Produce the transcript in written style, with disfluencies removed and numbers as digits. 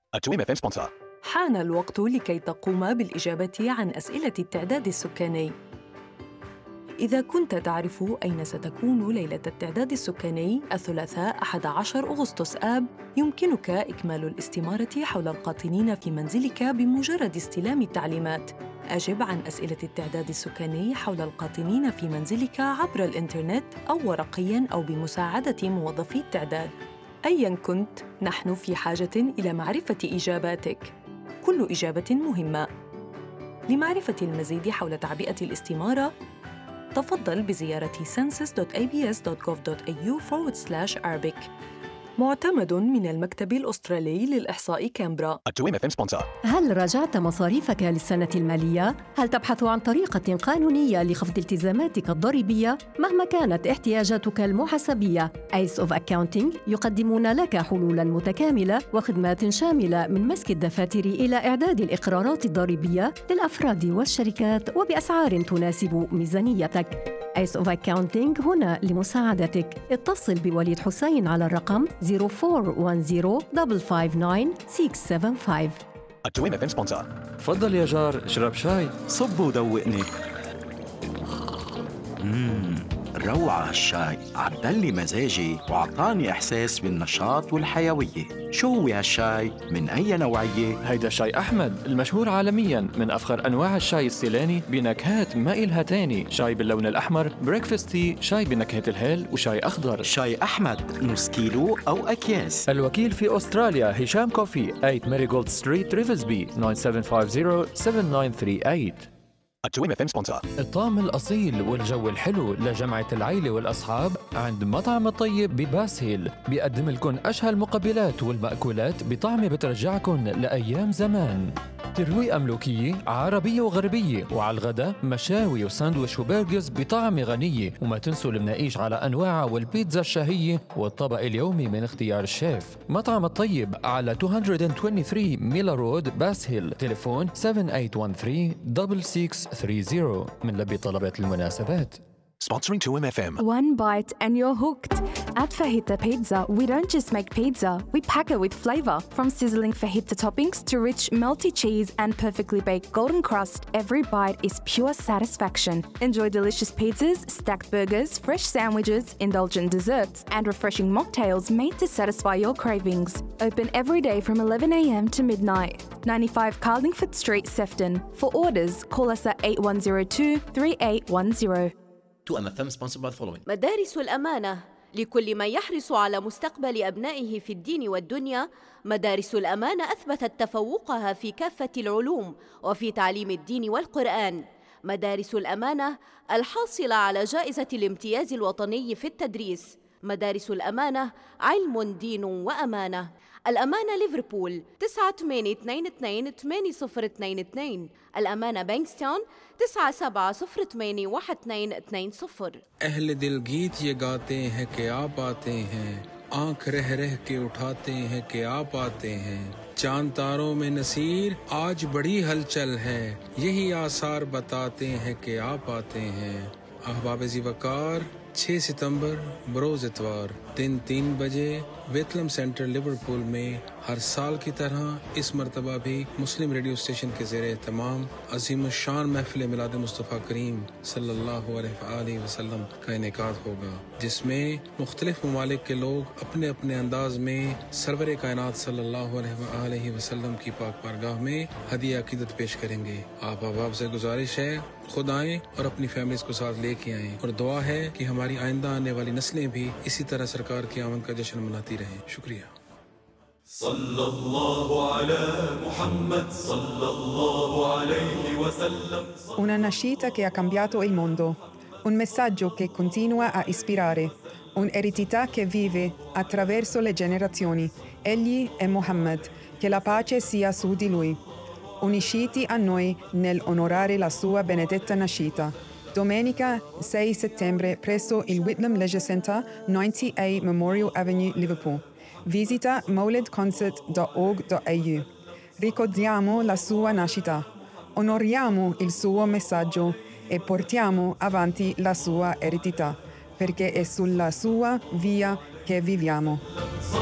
A2M FM sponsor. حان الوقت لكي تقوم بالإجابة عن أسئلة التعداد السكاني. إذا كنت تعرف أين ستكون ليلة التعداد السكاني الثلاثاء 11 أغسطس آب، يمكنك إكمال الاستمارة حول القاطنين في منزلك بمجرد استلام التعليمات. أجب عن أسئلة التعداد السكاني حول القاطنين في منزلك عبر الإنترنت أو ورقياً أو بمساعدة موظفي التعداد. أياً كنت، نحن في حاجة إلى معرفة إجاباتك. كل إجابة مهمة. لمعرفة المزيد حول تعبئة الاستمارة، تفضل بزيارة census.abs.gov.au/Arabic. معتمد من المكتب الأسترالي للإحصاء كامبرا. A2M FM sponsor. هل راجعت مصاريفك للسنة المالية؟ هل تبحث عن طريقة قانونية لخفض التزاماتك الضريبية؟ مهما كانت احتياجاتك المحاسبية، Ace of Accounting يقدمون لك حلولاً متكاملة وخدمات شاملة من مسك الدفاتر إلى إعداد الإقرارات الضريبية للأفراد والشركات وبأسعار تناسب ميزانيتك. Ace of Accounting هنا لمساعدتك. اتصل بوليد حسين على الرقم 0410-559-675. A2M FM sponsor. تفضل يا جار، اشرب شاي. صب ودوقني. روعة هالشاي، عدلي مزاجي وعطاني إحساس بالنشاط والحيوية. شو هو هالشاي؟ من أي نوعية؟ هيدا شاي أحمد المشهور عالميا، من أفخر أنواع الشاي السيلاني بنكهات ما إلها تاني. شاي باللون الأحمر، بريكفاست تي، شاي بنكهة الهيل، وشاي أخضر. شاي أحمد نص كيلو أو أكياس. الوكيل في أستراليا هشام كوفي، 8 ماريغولد ستريت، ريفزبي، 9750-7938. A2M FM sponsor. الطعم الأصيل والجو الحلو لجمعة العيلة والأصحاب عند مطعم الطيب بباس هيل. بيقدم لكم أشهى المقبلات والمأكولات بطعم بترجعكم لأيام زمان. ترويقة ملوكية عربية وغربية، وعلى الغداء مشاوي وساندويش وبرجرز بطعم غنية. وما تنسوا المناقيش على أنواعها والبيتزا الشهية والطبق اليومي من اختيار الشيف. مطعم الطيب على 223 ميلا رود، باس هيل. تليفون 7813-6630 من لبي طلبات المناسبات. Sponsoring 2M FM. One bite and you're hooked. At Fajita Pizza, we don't just make pizza, we pack it with flavor. From sizzling fajita toppings to rich melty cheese and perfectly baked golden crust, every bite is pure satisfaction. Enjoy delicious pizzas, stacked burgers, fresh sandwiches, indulgent desserts, and refreshing mocktails made to satisfy your cravings. Open every day from 11 a.m. to midnight. 95 Carlingford Street, Sefton. For orders, call us at 8102-3810. 2M FM sponsored by the following. مدارس الأمانة لكل من يحرص على مستقبل أبنائه في الدين والدنيا. مدارس الأمانة أثبتت تفوقها في كافة العلوم وفي تعليم الدين والقرآن. مدارس الأمانة الحاصلة على جائزة الامتياز الوطني في التدريس. مدارس الأمانة علم دين وأمانة. الأمانة ليفربول 9822-8022. الأمانة بانكستاون 97081220. अहले दिल गीत ये गाते हैं कि आप आते हैं, आंख रह रह के उठाते हैं कि आप आते हैं। चांद तारों में नसीर आज बड़ी हलचल है, यही आसार बताते हैं कि आप आते हैं। अहबाब ज़ीवकार 6 सितंबर बरोज़ इतवार दिन 3 बजे वेतलम सेंटर लिवरपूल में हर साल की तरह इस मर्तबा भी मुस्लिम रेडियो स्टेशन के ज़ेरे तमाम अज़ीम शान महफ़िल मिलाद मुस्तफ़ा करीम सल्लल्लाहु अलैहि वसल्लम का इनेकाद होगा, जिसमें मुख्तलिफ ममालिक के लोग अपने अपने अंदाज में सरवर कायनात सल्लल्लाहु अलैहि वसल्लम की पाक बारगाह में हदिया अकीदत पेश करेंगे। आप अहबाब से गुजारिश है खुद आएँ और अपनी फैमिलीज़ को साथ लेके आएँ, और दुआ है कि हमारी आइंदा आने वाली नस्लें भी इसी तरह सरकार की आमद का जश्न मनाती रहें। शुक्रिया। Sallallahu ala Muhammad, sallallahu alayhi wa sallam. Una nascita che ha cambiato il mondo, un messaggio che continua a ispirare, un'eredità che vive attraverso le generazioni. Egli è Muhammad, che la pace sia su di lui. Unisciti a noi nell'onorare la sua benedetta nascita. Domenica 6 settembre presso il Whitlam Leisure Centre, 90A Memorial Avenue, Liverpool. Visita mouledconcert.org.au. Ricordiamo la sua nascita, onoriamo il suo messaggio e portiamo avanti la sua eredità, perché è sulla sua via che viviamo.